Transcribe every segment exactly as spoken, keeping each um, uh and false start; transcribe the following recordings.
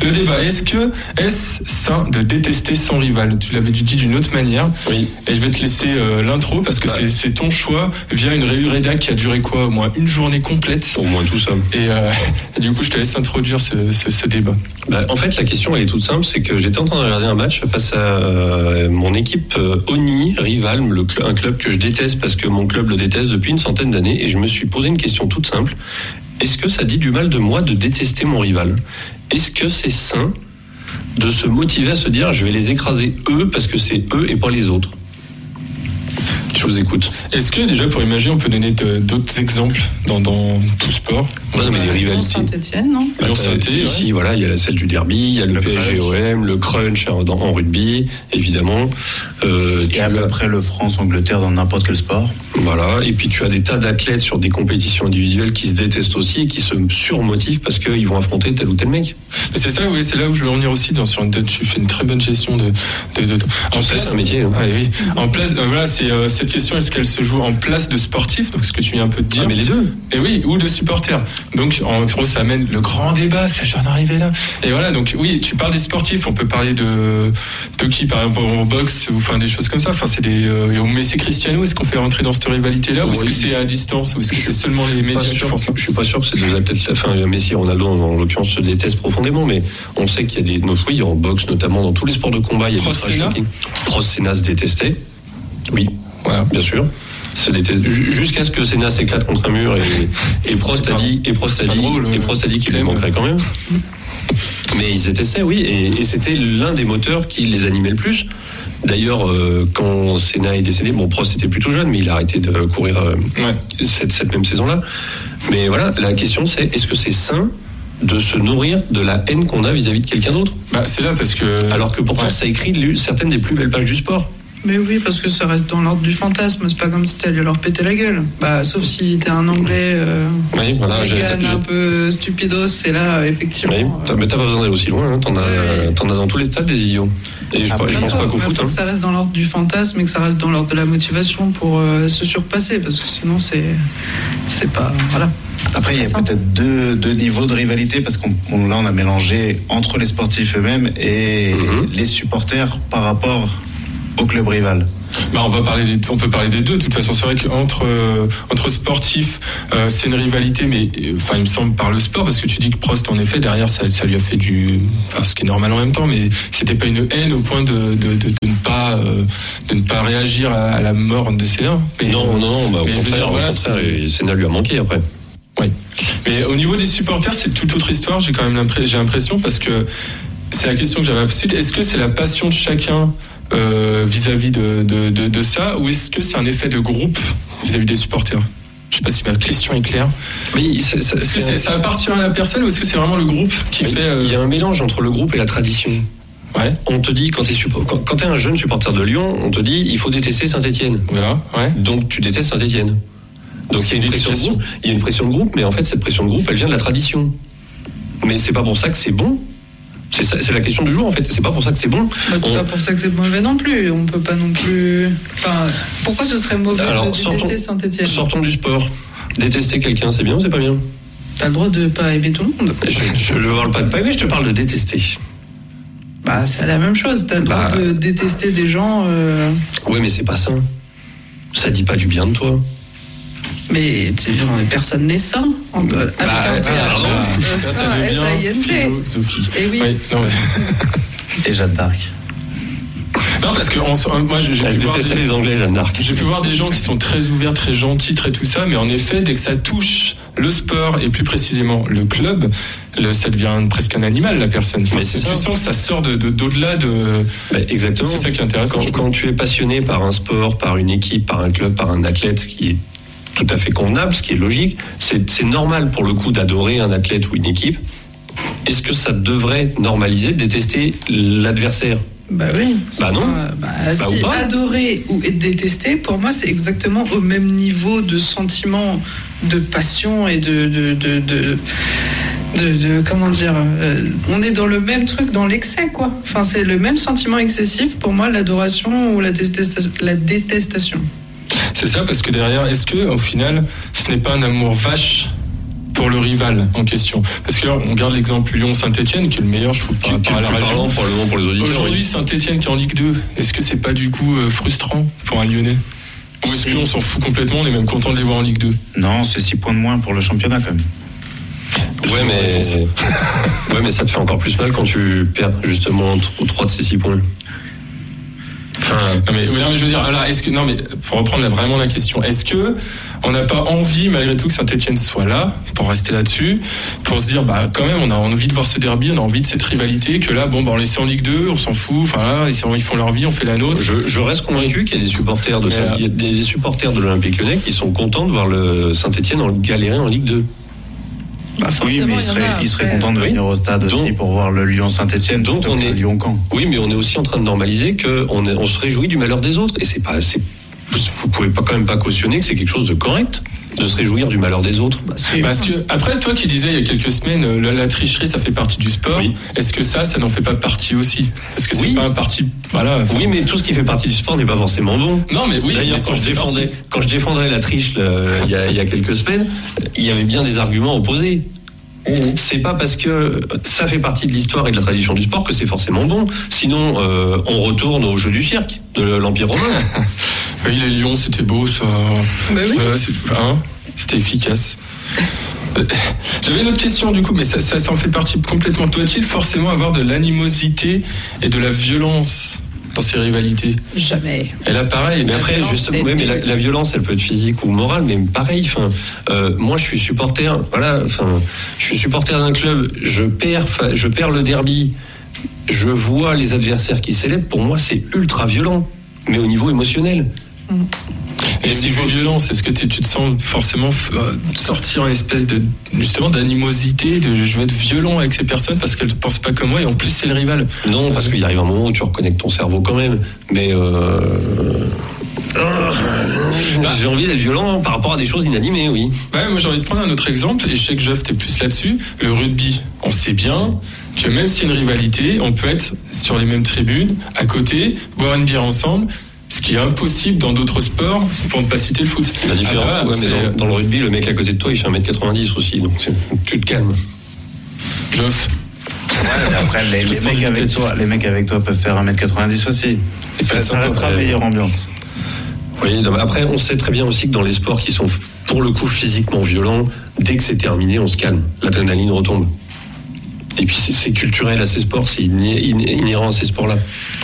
le débat, est-ce que est-ce sain de détester son rival? Tu l'avais dit d'une autre manière. Oui. Et je vais te laisser euh, l'intro parce que bah. c'est, c'est ton choix via une réu rédac qui a duré quoi, au moins une journée complète. Au moins tout ça. Et, euh, et du coup, je te laisse introduire ce, ce, ce débat. Bah, en fait, la question elle est toute simple, c'est que j'étais en train de regarder un match face à euh, mon équipe euh, Oni, rival, le, un club que je déteste parce que mon club le déteste depuis une centaine d'années, et je me suis posé une question toute simple. Est-ce que ça dit du mal de moi de détester mon rival? Est-ce que c'est sain de se motiver à se dire je vais les écraser eux parce que c'est eux et pas les autres? Je vous écoute. Est-ce que déjà pour imaginer on peut donner de, d'autres exemples dans, dans tout sport? Ouais, mais des rivalités. Saint-Etienne, non? Bah, Saint-Etienne, ici, ouais. voilà, il y a la celle du derby, il y a le, le P S G O M, le crunch en, en rugby, évidemment. Euh, et à peu près le France-Angleterre dans n'importe quel sport. Voilà. Et puis tu as des tas d'athlètes sur des compétitions individuelles qui se détestent aussi et qui se surmotivent parce qu'ils vont affronter tel ou tel mec. Mais c'est ça, oui, c'est là où je veux en venir aussi. Dans, sur une, tu fais une très bonne gestion de. de, de, de en place, c'est un métier. Hein. Ah, oui. En place, euh, voilà, c'est euh, cette question. Est-ce qu'elle se joue en place de sportif, donc ce que tu viens un peu de dire? Ah, mais les deux. Et oui, ou de supporters. Donc en gros, ça amène le grand débat. Ça, j'en arrivé là. Et voilà, donc oui, tu parles des sportifs. On peut parler de de qui, par exemple, en boxe ou enfin des choses comme ça. Enfin, c'est des. Euh, Messi, Cristiano. Est-ce qu'on fait rentrer dans cette rivalité-là, ou est-ce que c'est à distance, ou est-ce que c'est seulement les médias qui font ça? Je suis pas sûr que c'est deux athlètes. Enfin, Messi et Ronaldo, en l'occurrence, se détestent profondément, mais on sait qu'il y a des. Oui, en boxe notamment, dans tous les sports de combat, il y a Prost des trash talking. Prost Senna se détestait. Oui, voilà, bien sûr. Se déteste jusqu'à ce que Senna s'éclate contre un mur et, et Prost a dit, et Prost a dit, et Prost a dit qu'il lui manquerait quand même. Mais ils détestaient, oui, et, et c'était l'un des moteurs qui les animait le plus. D'ailleurs, euh, quand Senna est décédé, bon, Prost était plutôt jeune, mais il a arrêté de courir euh, ouais. cette, cette même saison-là. Mais voilà, la question c'est, est-ce que c'est sain de se nourrir de la haine qu'on a vis-à-vis de quelqu'un d'autre? Bah, c'est là parce que... Alors que pourtant, ouais. ça écrit certaines des plus belles pages du sport. Mais oui, parce que ça reste dans l'ordre du fantasme, c'est pas comme si t'allais leur péter la gueule. Bah, sauf si t'es un Anglais euh, oui, voilà, j'ai, j'ai... un peu stupidos, c'est là, effectivement. Oui, t'as, mais t'as pas besoin d'aller aussi loin, hein. t'en, as, ouais. t'en as dans tous les stades des idiots. Et je, ah, je pense pas qu'au foot. Il faut hein. que ça reste dans l'ordre du fantasme et que ça reste dans l'ordre de la motivation pour euh, se surpasser, parce que sinon c'est, c'est pas. Voilà. Après, il y a simple. peut-être deux, deux niveaux de rivalité, parce qu'on on, là, on a mélangé entre les sportifs eux-mêmes et mm-hmm. les supporters par rapport au club rival. Bah on va parler des, on peut parler des deux. De toute façon, c'est vrai qu'entre euh, entre sportifs, euh, c'est une rivalité, mais enfin, il me semble par le sport, parce que tu dis que Prost, en effet, derrière, ça, ça lui a fait du, enfin, ce qui est normal en même temps, mais c'était pas une haine au point de de, de, de ne pas euh, de ne pas réagir à, à la mort de Senna. Mais, non, non, non, bah, au contraire, dire, voilà, Senna lui a manqué après. Oui. Mais au niveau des supporters, c'est toute autre histoire. J'ai quand même l'impression, j'ai l'impression, parce que c'est la question que j'avais ensuite. Est-ce que c'est la passion de chacun Euh, vis-à-vis de, de, de, de ça, ou est-ce que c'est un effet de groupe vis-à-vis des supporters? Je sais pas si ma question est claire. Mais c'est, c'est, est-ce que c'est, ça appartient à la personne, ou est-ce que c'est vraiment le groupe qui fait euh... Il y a un mélange entre le groupe et la tradition. Ouais. On te dit, quand t'es, suppo- quand, quand t'es un jeune supporter de Lyon, on te dit il faut détester Saint-Etienne. Voilà, ouais. Donc tu détestes Saint-Etienne. Donc il y a une pression de groupe, il y a une pression de groupe, mais en fait cette pression de groupe, elle vient de la tradition. Mais c'est pas pour ça que c'est bon. C'est, ça, c'est la question du jour en fait. C'est pas pour ça que c'est bon. Bah, c'est on... pas pour ça que c'est mauvais non plus. On peut pas non plus. Enfin, pourquoi ce serait mauvais Alors, de détester sortons, Saint-Etienne? Sortons du sport. Détester quelqu'un, c'est bien ou c'est pas bien? T'as le droit de pas aimer tout le monde. Je, je, je parle pas de pas aimer, je te parle de détester. Bah c'est la même chose. T'as le bah... droit de détester des gens. Euh... Oui, mais c'est pas sain. Ça dit pas du bien de toi. Mais tu, personne n'est sain. Avec bah, un T, ah, sain, S A I N T. Et oui. oui non, mais... Et Jeanne d'Arc. Non, parce que on, moi, j'ai, j'ai pu voir des, les Anglais, Jeanne d'Arc. J'ai pu voir des gens qui sont très ouverts, très gentils, très tout ça, mais en effet, dès que ça touche le sport et plus précisément le club, le, ça devient presque un animal, la personne. Enfin, tu ça. sens que ça sort de, de, d'au-delà de. Bah, exactement. C'est ça qui est intéressant. Quand, quand tu es passionné par un sport, par une équipe, par un club, par un athlète, ce qui est tout à fait convenable, ce qui est logique, c'est, c'est normal pour le coup d'adorer un athlète ou une équipe. Est-ce que ça devrait normaliser de détester l'adversaire? Bah oui. Bah non. Euh, bah, bah si ou adorer ou détester, pour moi, c'est exactement au même niveau de sentiment, de passion et de de de de, de, de comment dire. Euh, on est dans le même truc, dans l'excès, quoi. Enfin, c'est le même sentiment excessif pour moi, l'adoration ou la détestation. La détestation. C'est ça, parce que derrière, est-ce que au final, ce n'est pas un amour vache pour le rival en question. Parce que là, on regarde l'exemple Lyon-Saint-Etienne, qui est le meilleur, je trouve, par rapport à la région. Probablement pour les auditeurs. Aujourd'hui, oui. Saint-Etienne qui est en Ligue deux, est-ce que c'est pas du coup euh, frustrant pour un Lyonnais ? Ou est-ce qu'on s'en fout complètement, on est même content de les voir en Ligue deux ? Non, c'est six points de moins pour le championnat quand même. Ouais, mais, ouais, mais ça te fait encore plus mal quand tu perds justement trois de ces six points. Enfin, non mais, non mais je veux dire, alors est-ce que non mais pour reprendre là, vraiment la question, est-ce que on n'a pas envie malgré tout que Saint-Etienne soit là pour rester là-dessus, pour se dire bah quand même on a envie de voir ce derby, on a envie de cette rivalité, que là bon bah on les laisse en Ligue deux, on s'en fout, enfin là ils font leur vie, on fait la nôtre. Je, je reste convaincu qu'il y a des supporters de Saint- il y a des supporters de l'Olympique Lyonnais qui sont contents de voir le Saint-Etienne en galérer en Ligue deux. Bah oui, mais il serait, il serait content de venir au stade donc, aussi pour voir le Lyon-Saint-Etienne plutôt que le Lyon-Caen. Oui, mais on est aussi en train de normaliser qu'on on se réjouit du malheur des autres. Et c'est pas, c'est, vous pouvez pas quand même pas cautionner que c'est quelque chose de correct de se réjouir du malheur des autres. Bah, Parce que après, toi qui disais il y a quelques semaines, la, la tricherie ça fait partie du sport. Oui. Est-ce que ça, ça n'en fait pas partie aussi ? Est-ce que c'est oui. pas un parti, voilà. Enfin... Oui, mais tout ce qui fait partie du sport n'est pas forcément bon. Non, mais oui. D'ailleurs, quand je défendais, quand je défendrais la triche là, il y a, il y a quelques semaines, il y avait bien des arguments opposés. C'est pas parce que ça fait partie de l'histoire et de la tradition du sport que c'est forcément bon. Sinon, euh, on retourne au jeu du cirque de l'Empire romain. Oui, les lions, c'était beau, ça. Bah oui. Voilà, c'est, hein, c'était efficace. J'avais une autre question du coup, mais ça, ça, ça en fait partie complètement. Doit-il forcément avoir de l'animosité et de la violence dans ces rivalités ? Jamais. Et là, pareil. Mais après, justement, oui, mais la, la violence, elle peut être physique ou morale, mais pareil. Enfin, euh, moi, je suis supporter. Voilà. Enfin, je suis supporter d'un club. Je perds, je perds le derby. Je vois les adversaires qui célèbrent. Pour moi, c'est ultra violent, mais au niveau émotionnel. Mmh. Et au niveau violence, est-ce que tu te sens forcément sortir en espèce de justement d'animosité, de je vais être violent avec ces personnes parce qu'elles ne pensent pas comme moi et en plus c'est le rival ? Non, parce qu'il arrive un moment où tu reconnectes ton cerveau quand même, mais euh... bah, j'ai envie d'être violent par rapport à des choses inanimées, oui. Ouais, moi j'ai envie de prendre un autre exemple et je sais que Geoff t'es plus là-dessus. Le rugby, on sait bien que même s'il y a une rivalité, on peut être sur les mêmes tribunes, à côté, boire une bière ensemble. Ce qui est impossible dans d'autres sports, c'est pour ne pas citer le foot. La différence, ah, ouais, mais dans, dans le rugby, le mec à côté de toi, il fait un mètre quatre-vingt-dix aussi, donc tu te calmes. Geoff. Ouais, après, les, les, mecs avec toi, les mecs avec toi peuvent faire un mètre quatre-vingt-dix aussi. Et ça, ça restera la meilleure ambiance. Oui, après, on sait très bien aussi que dans les sports qui sont pour le coup physiquement violents, dès que c'est terminé, on se calme. L'adrénaline retombe. Et puis c'est, c'est culturel à ces sports, c'est inhérent à ces sports-là.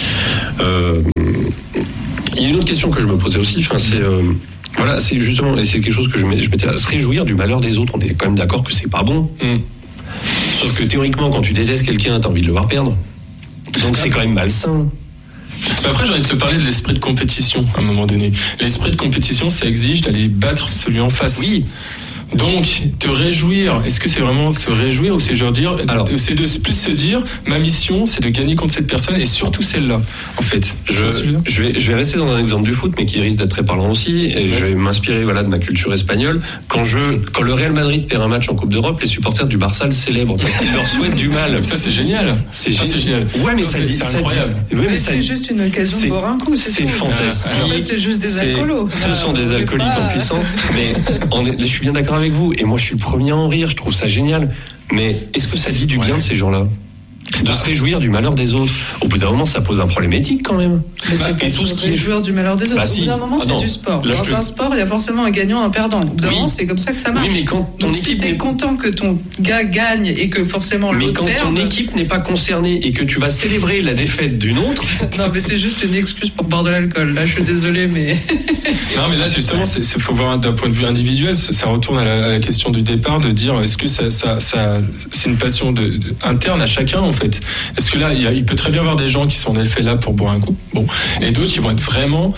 Euh, il y a une autre question que je me posais aussi, enfin, c'est euh, voilà, c'est justement, et c'est quelque chose que je, je m'étais là, se réjouir du malheur des autres. On est quand même d'accord que c'est pas bon. Mm. Sauf que théoriquement, quand tu détestes quelqu'un, t'as envie de le voir perdre. Donc c'est quand même malsain. Après, j'ai envie de te parler de l'esprit de compétition à un moment donné. L'esprit de compétition, ça exige d'aller battre celui en face. Oui. Donc, te réjouir, est-ce que c'est vraiment se réjouir ou c'est genre dire, alors, c'est de plus se dire, ma mission, c'est de gagner contre cette personne et surtout celle-là, en fait. Je, je vais, je vais rester dans un exemple du foot, mais qui risque d'être très parlant aussi, et ouais. Je vais m'inspirer, voilà, de ma culture espagnole. Quand je, quand le Real Madrid perd un match en Coupe d'Europe, les supporters du Barça le célèbrent parce qu'ils leur souhaitent du mal. Ça, c'est génial. C'est, ça, c'est génial. Ouais, mais ça, ça dit, c'est ça incroyable. Dit, ouais, mais, mais ça, c'est juste une occasion de boire un coup, c'est, c'est tout. fantastique. En fait, c'est juste des alcoolos. Ce là, sont des alcooliques pas... en puissance. Mais on est, je suis bien d'accord avec vous. Et moi, je suis le premier à en rire. Je trouve ça génial. Mais est-ce que ça dit du bien ouais. de ces gens-là? De se réjouir du malheur des autres. Au bout d'un moment, ça pose un problème éthique quand même. Mais bah, c'est pas se réjouir du malheur des autres. Bah, Au bout d'un moment, ah, c'est non. du sport. Là, Dans te... un sport, il y a forcément un gagnant, un perdant. Au bout d'un oui. moment, c'est comme ça que ça marche. Oui, mais quand ton Donc, équipe si t'es n'est... content que ton gars gagne et que forcément mais l'autre perd... perde... Mais quand ton équipe n'est pas concernée et que tu vas célébrer la défaite d'une autre... Non, mais c'est juste une excuse pour boire de l'alcool. Là, je suis désolé, mais... Non, mais là, justement, il faut voir d'un point de vue individuel. Ça retourne à la, à la question du départ, de dire, est-ce que ça, ça, ça, c'est une passion de, de, interne à chacun, en fait? Est-ce que là, il, y a, il peut très bien y avoir des gens qui sont en effet là pour boire un coup, bon, et d'autres qui vont être vraiment,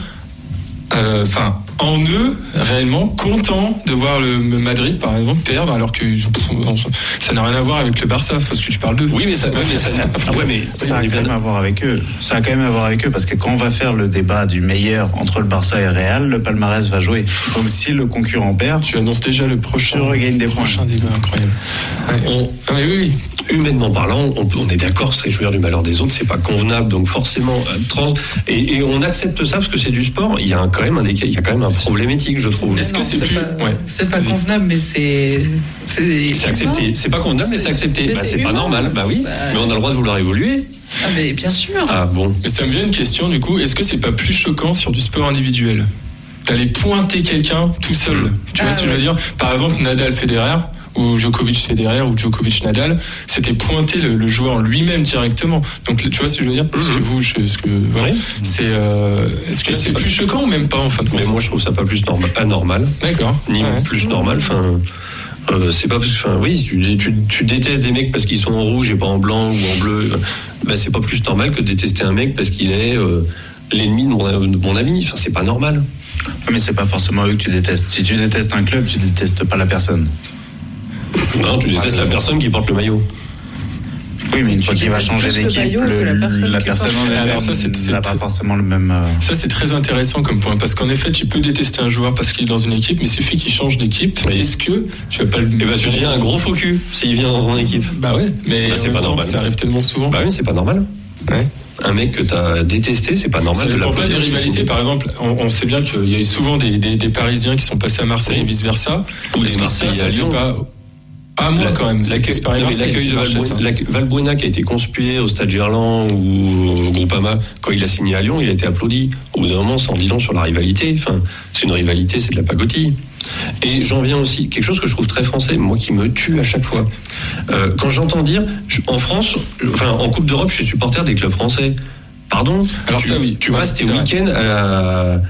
enfin, euh, en eux, réellement contents de voir le Madrid, par exemple, perdre, alors que ça n'a rien à voir avec le Barça, parce que tu parles d'eux. Oui, mais ça, ouais, mais ça, ça, ah ouais, mais ça a quand même à voir avec eux. Ça a quand même à voir avec eux, parce que quand on va faire le débat du meilleur entre le Barça et le Real, le palmarès va jouer. Donc si le concurrent perd, tu annonces déjà le prochain. Tu regagnes des points. Prochain débat incroyable. Ouais. On, ah mais oui, oui. humainement parlant, on, on est d'accord que c'est jouir du malheur des autres, c'est pas convenable, donc forcément, trans, et, et on accepte ça parce que c'est du sport. Il y a un, quand même un, il y a quand même un problème éthique, je trouve. Est-ce que c'est, c'est plus, pas, ouais. c'est pas convenable, mais c'est, c'est, c'est accepté. C'est pas convenable, mais c'est, c'est accepté. Mais bah, c'est, c'est pas normal. Bah oui, pas... mais on a le droit de vouloir évoluer. Ah mais bien sûr. Ah bon. Mais ça me vient une question du coup. Est-ce que c'est pas plus choquant sur du sport individuel d'aller pointer quelqu'un tout seul? Mmh. Tu vois ah, ce que ouais. je veux dire? Par exemple, Nadal Federer. Ou Djokovic Federer ou Djokovic Nadal, c'était pointer le, le joueur lui-même directement. Donc tu vois ce que je veux dire? Parce que vous, je, ce que ouais, c'est, euh, est-ce que c'est, c'est plus pas... choquant ou même pas en fin de compte? Mais moi je trouve ça pas plus normal, anormal. D'accord. Ni ouais. plus normal. Enfin, euh, c'est pas parce que, enfin, oui, tu, tu, tu détestes des mecs parce qu'ils sont en rouge et pas en blanc ou en bleu. Ben c'est pas plus normal que de détester un mec parce qu'il est euh, l'ennemi de mon, de mon ami. Enfin, c'est pas normal. Mais c'est pas forcément eux que tu détestes. Si tu détestes un club, tu détestes pas la personne. Non, tu détestes ah, la personne qui porte le maillot. Oui, mais une fois qu'il va changer d'équipe, le, la personne, la personne en elle-même n'a pas forcément le même... Euh... Ça, c'est très intéressant comme point, parce qu'en effet, tu peux détester un joueur parce qu'il est dans une équipe, mais il suffit qu'il change d'équipe. Oui. Est-ce que tu vas pas le... Eh ben, tu deviens un gros faux cul s'il vient dans ton équipe. Bah ouais, mais bah, c'est pas normal. Ça arrive tellement souvent. Bah oui, c'est pas normal. Ouais. Un mec que t'as détesté, c'est pas normal. Ça dépend pas des rivalités. Par exemple, on, on sait bien qu'il y a eu souvent des, des, des Parisiens qui sont passés à Marseille et vice versa. Ou des Marseillais à Lyon. Pas... Ah, moi, la, quand même. L'accueil, l'accueil de Valbuena, Valbuena qui a été conspué au Stade Gerland ou au Groupama, quand il a signé à Lyon, il a été applaudi. Au bout d'un moment, ça en dit long sur la rivalité. Enfin, c'est une rivalité, c'est de la pagotille. Et j'en viens aussi, quelque chose que je trouve très français, moi qui me tue à chaque fois. Euh, quand j'entends dire, je, en France, enfin, en Coupe d'Europe, je suis supporter des clubs français. Pardon? Alors tu, ça, oui. Tu ouais, passes tes week-ends à la...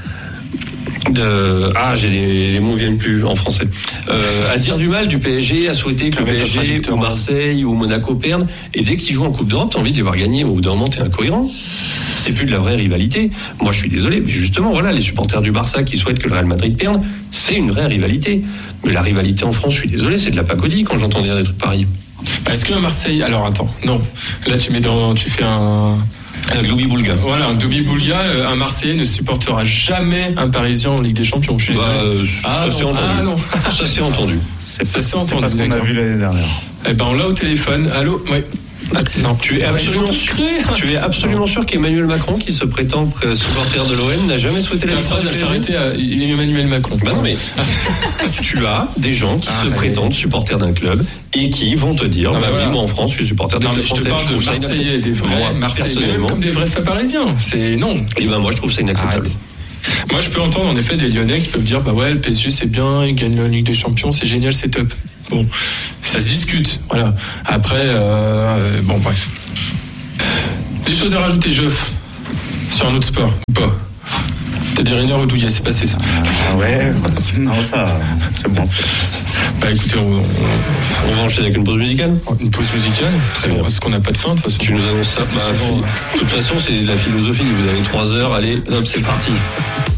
De, ah, j'ai les, les mots viennent plus en français. Euh, à dire du mal du P S G, à souhaiter que le P S G ou Marseille ou Monaco perdent, et dès qu'ils jouent en Coupe d'Europe, t'as envie de les voir gagner. Au bout d'un moment, t'es incohérent. C'est plus de la vraie rivalité. Moi, je suis désolé, mais justement, voilà, les supporters du Barça qui souhaitent que le Real Madrid perde, c'est une vraie rivalité. Mais la rivalité en France, je suis désolé, c'est de la pacodie quand j'entends dire des trucs pareils. Est-ce qu'un Marseille, alors attends, non, là tu mets dans, tu fais un Un Globi Boulga. Voilà, un Globi Boulga, un Marseillais ne supportera jamais un Parisien en Ligue des Champions. Je suis bah, euh, ah, ça s'est entendu. Ah, non. Ça s'est entendu. C'est ça s'est entendu. C'est parce qu'on a vu l'année dernière. Eh ben, on l'a au téléphone. Allô? Oui. Ah, non, tu es absolument, tu es absolument sûr qu'Emmanuel Macron, qui se prétend supporter de l'O M, n'a jamais souhaité la victoire du P S G. S'arrêter à Emmanuel Macron. Bah non, mais tu as des gens qui ah, se prétendent supporters d'un club et qui vont te dire, ah, bah, bah, oui, moi en France, je suis supporter d'un club français. Je te parle de Marseillais, des vrais Marseillais, même comme des vrais faits parisiens. C'est non. Et ben moi, je trouve ça inacceptable. Moi, je peux entendre en effet des Lyonnais qui peuvent dire, bah ouais, le P S G c'est bien, ils gagnent la Ligue des Champions, c'est génial, c'est top. Bon, ça se discute, voilà. Après, euh, bon, bref. Des choses à rajouter, Geoff, sur un autre sport, ou pas? T'as des Rainer ou d'où il s'est passé ça? Ah ouais, non, ça, c'est bon. C'est... Bah écoutez, on, on, on va enchaîner avec une pause musicale. Une pause musicale, c'est bon, parce qu'on n'a pas de fin, de toute façon. Tu nous annonces ça, ça bah, souvent... De toute façon, c'est la philosophie. Vous avez trois heures, allez, hop, c'est parti.